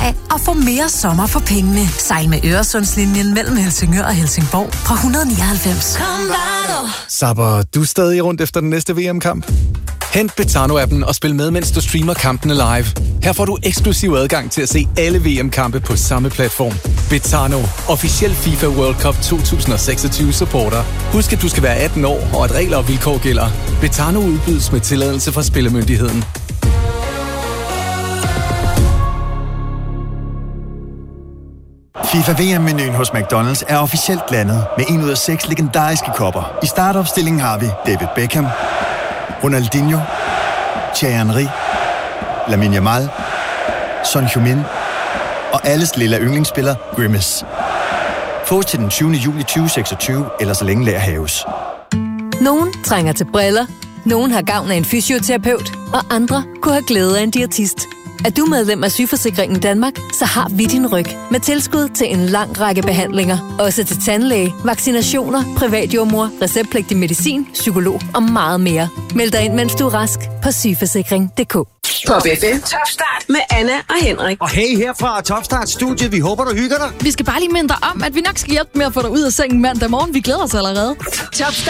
ferie og få mere sommer for pengene. Sejl med Øresundslinjen mellem Helsingør og Helsingborg fra 199. Sapper du stadig rundt efter den næste VM-kamp? Hent Betano-appen og spil med, mens du streamer kampene live. Her får du eksklusiv adgang til at se alle VM-kampe på samme platform. Betano, officiel FIFA World Cup 2026 supporter. Husk, at du skal være 18 år, og at regler og vilkår gælder. Betano udbydes med tilladelse fra Spillemyndigheden. FIFA VM-menuen hos McDonald's er officielt landet med 1 ud af 6 legendariske kopper. I startopstillingen har vi David Beckham, Ronaldinho, Thierry Henry, Lamine Yamal, Son Heung-min og alles lille yndlingsspiller Grimace. Fås til den 20. juli 2026, eller så længe lager haves. Nogen trænger til briller, nogen har gavn af en fysioterapeut, og andre kunne have glæde af en diætist. Er du medlem af Sygeforsikringen Danmark, så har vi din ryg med tilskud til en lang række behandlinger. Også til tandlæge, vaccinationer, privatjordmor, receptpligtig medicin, psykolog og meget mere. Meld dig ind, mens du er rask på sygeforsikring.dk. Pop FM. Top start med Anna og Henrik. Og hey, her fra Topstart Studiet. Vi håber, du hygger dig. Vi skal bare lige minde dig om, at vi nok skal hjælpe med at få dig ud af sengen mandag morgen. Vi glæder os allerede. Top